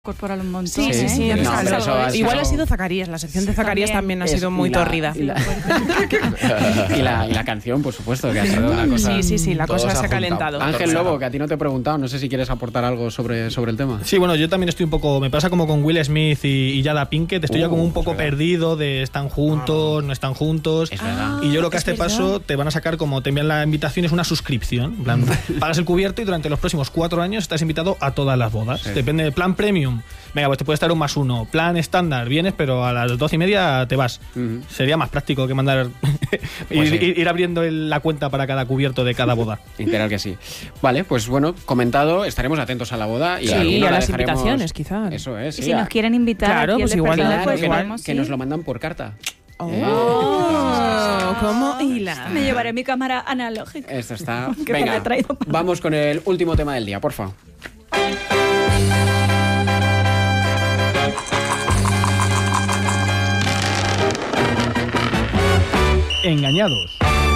corporal un montón. Sí. No, igual ha sido Zacarías, la sección de Zacarías también ha sido muy torrida. Y la canción, por supuesto, que ha sido una cosa... Sí, la cosa se ha calentado. Ángel Lobo, que a ti no te he preguntado, no sé si quieres aportar algo sobre el tema. Sí, bueno, yo también estoy un poco... Me pasa como con Will Smith y Jada Pinkett, estoy ya como un poco perdido de están juntos, no están juntos. Es verdad. Y yo creo que a este paso te van a sacar como te envían la invitación, es una suscripción. En plan, pagas el cubierto y durante los próximos 4 años estás invitado a todas las bodas. Sí. Depende del plan premium. Venga, pues te puede estar 1+1. Plan estándar, vienes, pero a las 12:30 te vas. Sería más práctico que mandar ir abriendo la cuenta para cada cubierto de cada boda. Literal que sí. Vale, pues bueno, comentado, estaremos atentos a la boda. Y a las invitaciones, quizás. Eso es, sí. Y si nos quieren invitar, claro, pues igual, que nos lo mandan por carta. ¿Cómo hila? Me llevaré mi cámara analógica. Esto está... Que me la Venga, he traído. vamos con el último tema del día, porfa. Engañados.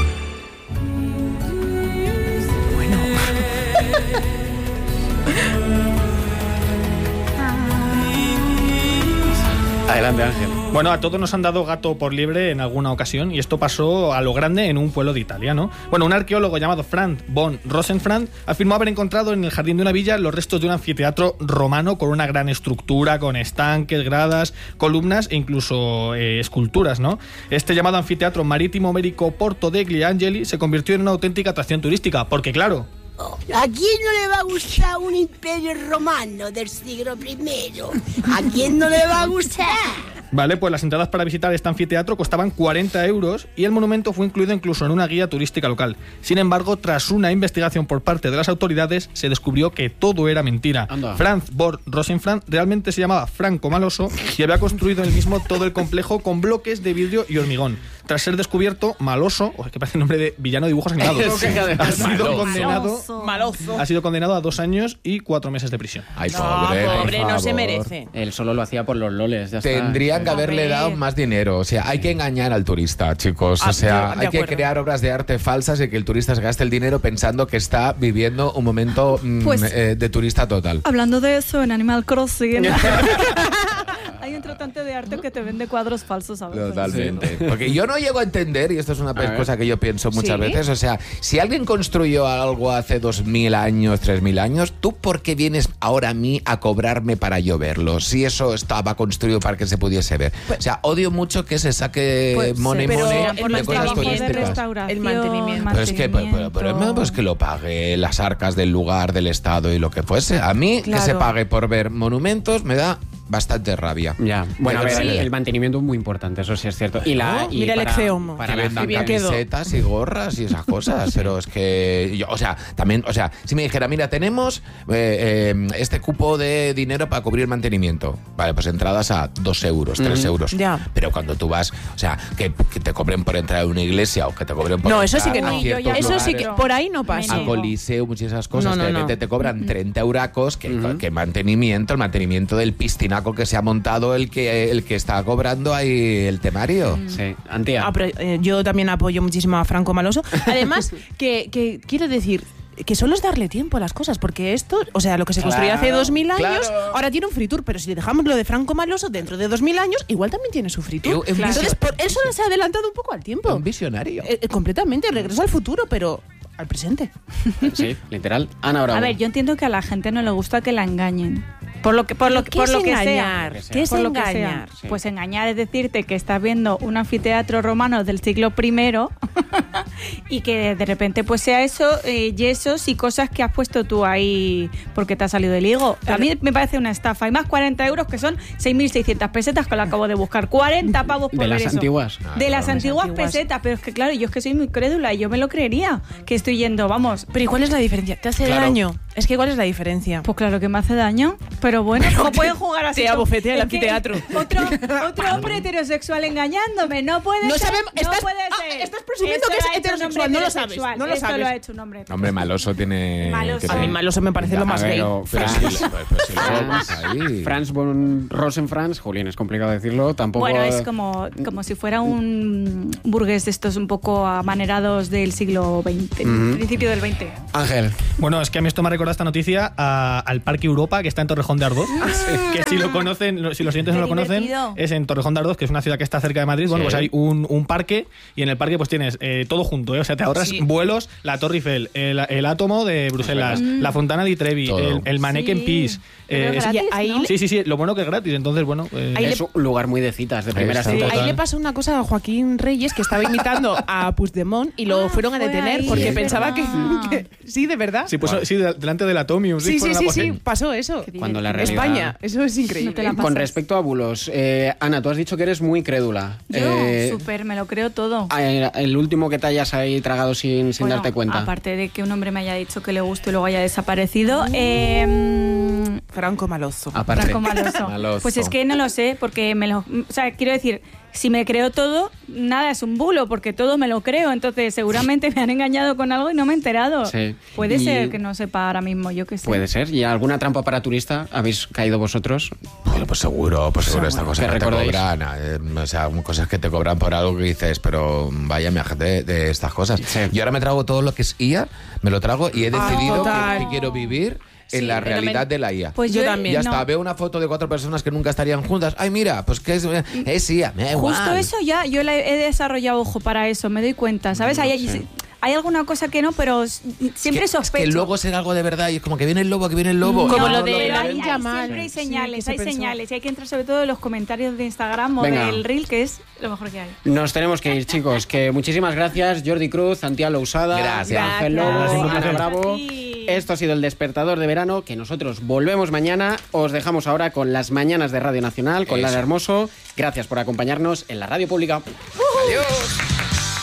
Adelante, Ángel. Bueno, a todos nos han dado gato por liebre en alguna ocasión y esto pasó a lo grande en un pueblo de Italia, ¿no? Bueno, un arqueólogo llamado Franz von Rosenfranz afirmó haber encontrado en el jardín de una villa los restos de un anfiteatro romano con una gran estructura, con estanques, gradas, columnas e incluso esculturas, ¿no? Este llamado anfiteatro marítimo ibérico Porto degli Angeli se convirtió en una auténtica atracción turística, porque claro... ¿A quién no le va a gustar un imperio romano del siglo I? ¿A quién no le va a gustar? Vale, pues las entradas para visitar este anfiteatro costaban 40 euros y el monumento fue incluido incluso en una guía turística local. Sin embargo, tras una investigación por parte de las autoridades, se descubrió que todo era mentira. Anda. Franz von Rosenfranz realmente se llamaba Franco Maloso y había construido él mismo todo el complejo con bloques de vidrio y hormigón. Tras ser descubierto, Maloso, que parece el nombre de villano de dibujos animados, ha sido condenado a 2 años y 4 meses de prisión. Ay, Pobre, por no se favor. merece. Él solo lo hacía por los loles, ya está. Tendrían que haberle dado más dinero. O sea, hay que engañar al turista, chicos. O sea, hay que crear obras de arte falsas y que el turista se gaste el dinero pensando que está viviendo un momento de turista total. Hablando de eso, en Animal Crossing hay un tratante de arte que te vende cuadros falsos a veces. Totalmente. Porque yo no llego a entender, y esto es una cosa que yo pienso muchas veces, o sea, si alguien construyó algo hace 2000 años, 3000 años, ¿tú por qué vienes ahora a mí a cobrarme para yo verlo? Si eso estaba construido para que se pudiese ver. O sea, odio mucho que se saque money pero de cosas turísticas. El mantenimiento. Pero es que, pues que lo pague las arcas del lugar, del Estado y lo que fuese. A mí, que se pague por ver monumentos, me da bastante rabia. Ya, bueno, a ver, Sí. el mantenimiento es muy importante, eso sí es cierto. Y mira el Exeomo. para Que la vendan gente camisetas y gorras y esas cosas, pero es que yo, si me dijera, mira, tenemos este cupo de dinero para cubrir el mantenimiento, vale, pues entradas a 2 euros, 3 euros, Ya. pero cuando tú vas, o sea, que te cobren por entrar a una iglesia o que te cobren por No, eso sí entrar que a no. ciertos Eso sí que lugares, por ahí no pasa. a Coliseo, muchas esas cosas, No, que de no. repente te cobran 30 euracos, que el mantenimiento del piscinaco que se ha montado el que está cobrando ahí el temario. Sí, Antía. Pero, yo también apoyo muchísimo a Franco Maloso. Además, que quiero decir que solo es darle tiempo a las cosas, porque esto, o sea, lo que se construyó hace 2000 años, ahora tiene un free tour, pero si le dejamos lo de Franco Maloso dentro de 2000 años, igual también tiene su free tour. Entonces, por eso se ha adelantado un poco al tiempo. Un visionario. Completamente, regresa al futuro, pero al presente. Sí, literal. Ana Bravo. A ver, yo entiendo que a la gente no le gusta que la engañen. Por lo que engañar? sea. ¿Qué es Por lo que engañar? sea. Pues engañar es decirte que estás viendo un anfiteatro romano del siglo I y que de repente pues sea eso, yesos y cosas que has puesto tú ahí porque te ha salido del higo. A mí me parece una estafa. Y más 40 euros, que son 6.600 pesetas, que lo acabo de buscar. 40 pavos por de ver las eso. antiguas. De las antiguas pesetas. Pero es que claro, yo es que soy muy crédula y yo me lo creería. Que estoy yendo, vamos. Pero ¿y cuál es la diferencia? ¿Te hace daño? Es que ¿cuál es la diferencia? Pues claro que me hace daño, pero bueno, ¿cómo pueden jugar así? Te abofetea el Es que anfiteatro. Otro hombre heterosexual engañándome, no puede No ser. sabemos, no estás- puede ser. estás presumiendo Esto que es lo ha hecho un heterosexual, hombre no lo sabes, heterosexual. no lo Esto sabes. lo ha hecho un hombre. Hombre, Maloso tiene... Maloso. A mí Maloso me parece lo más gay. Franz von Rosenfranz, Julián, es complicado decirlo, tampoco... Bueno, es como si fuera un burgués de estos un poco amanerados del siglo XX, principio del XX. Ángel. Bueno, es que a mí esto me ha recordado recordado esta noticia al Parque Europa, que está en Torrejón de Ardoz. Que si lo conocen, si los siguientes no lo conocen, divertido. es en Torrejón de Ardoz, que es una ciudad que está cerca de Madrid. Bueno, Sí. pues hay un parque, y en el parque pues tienes todo junto, ¿eh? O sea, te ahorras vuelos, la Torre Eiffel, el átomo de Bruselas, la Fontana di Trevi, Todo. el Manneken Sí. Pis. Pero es gratis, ahí ¿no? Sí, lo bueno que es gratis, entonces bueno. Ahí Es un lugar muy de citas, de primera está. cita. Ahí le pasó una cosa a Joaquín Reyes, que estaba imitando a Puigdemont y lo fueron a fue detener ahí, porque es pensaba que, verdad. Sí, de verdad. Sí, pues sí, delante del Atomium. Sí, fueron a por él. pasó eso. Cuando la En realidad- España, eso es increíble. No te la Con pasas. respecto a bulos, Ana, tú has dicho que eres muy crédula. Yo, súper, me lo creo todo. El último que te hayas ahí tragado sin Bueno, darte cuenta. Aparte de que un hombre me haya dicho que le gusta y luego haya desaparecido. Franco Malozo. Aparte. Franco Maloso. Maloso. Pues es que no lo sé, porque o sea, quiero decir, si me creo todo, nada es un bulo, porque todo me lo creo. Entonces, seguramente me han engañado con algo y no me he enterado. Sí. Puede Y- ser que no sepa ahora mismo, yo qué sé. Puede ser. ¿Y alguna trampa para turista habéis caído vosotros? Bueno, pues seguro esta cosa ¿Qué que te recordáis? cobran. O sea, cosas que te cobran por algo que dices, pero vaya viaje de estas cosas. Sí. Yo ahora me trago todo lo que es IA, me lo trago y he decidido total. que quiero vivir en la realidad de la IA. Pues Yo yo también. Ya no. está, veo una foto de 4 personas que nunca estarían juntas. Ay, mira, pues que es IA, me da igual. Justo eso ya, yo he desarrollado ojo para eso, me doy cuenta, ¿sabes? Hay alguna cosa que no, pero siempre Es sospecho. que luego será algo de verdad y es como que viene el lobo, que viene el lobo. Como No, lo de pero Lamine Yamal. siempre hay Sí, señales, que se hay pensó. señales. Y hay que entrar sobre todo en los comentarios de Instagram o Venga. del Reel, que es lo mejor que hay. Nos tenemos que ir, chicos. Que muchísimas gracias, Jordi Cruz, Santiago Lousada, Gracias. Ángel Gracias. Lobo, Gracias. Ana Bravo. A ti. Esto ha sido el Despertador de Verano, que nosotros volvemos mañana. Os dejamos ahora con las mañanas de Radio Nacional, con Eso. Lara Hermoso. Gracias por acompañarnos en la radio pública. Adiós.